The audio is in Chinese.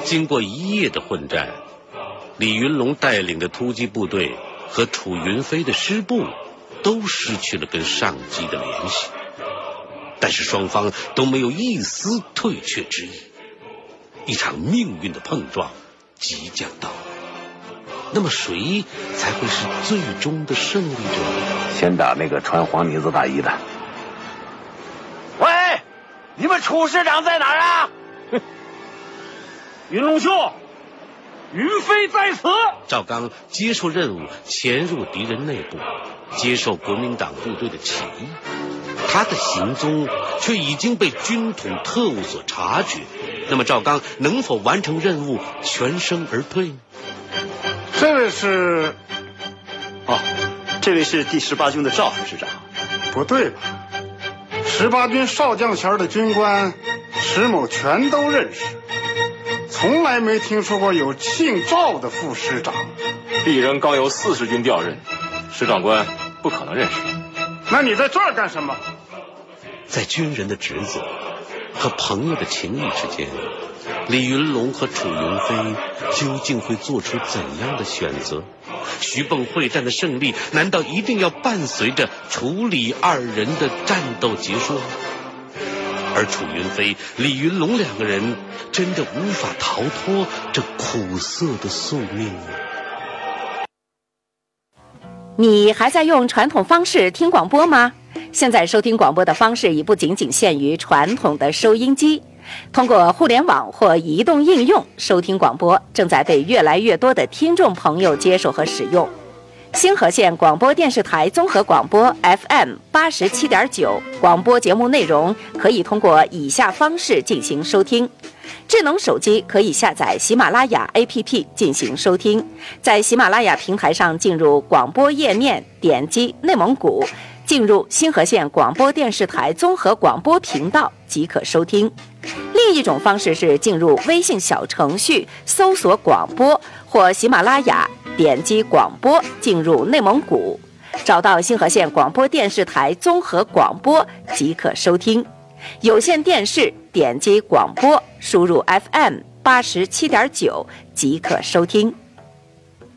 经过一夜的混战，李云龙带领的突击部队和楚云飞的师部都失去了跟上级的联系，但是双方都没有一丝退却之意。一场命运的碰撞即将到来，那么谁才会是最终的胜利者？ 先打那个穿黄呢子大衣的。 喂，你们楚师长在哪儿啊？云龙兄，云飞在此。 赵刚接受任务，潜入敌人内部，接受国民党部队的起义。他的行踪却已经被军统特务所察觉，那么赵刚能否完成任务，全身而退呢？ 这位是？ 哦，这位是第18军的赵副师长。 不对吧？18军少将衔的军官，石某全都认识，从来没听说过有姓赵的副师长。 鄙人刚由40军调任，石长官不可能认识。 那你在这儿干什么？ 在军人的职责和朋友的情谊之间，李云龙和楚云飞究竟会做出怎样的选择？徐蚌会战的胜利难道一定要伴随着楚李二人的战斗结束吗？而楚云飞、李云龙两个人真的无法逃脱这苦涩的宿命吗？ 你还在用传统方式听广播吗？现在收听广播的方式已不仅仅限于传统的收音机，通过互联网或移动应用收听广播正在被越来越多的听众朋友接受和使用。星河县广播电视台综合广播 FM87.9 广播节目内容可以通过以下方式进行收听：智能手机可以下载喜马拉雅 APP 进行收听，在喜马拉雅平台上进入广播页面，点击内蒙古，进入星河县广播电视台综合广播频道即可收听。另一种方式是进入微信小程序，搜索广播或喜马拉雅，点击广播进入内蒙古，找到星河县广播电视台综合广播即可收听。有线电视点击广播，输入 FM87.9即可收听。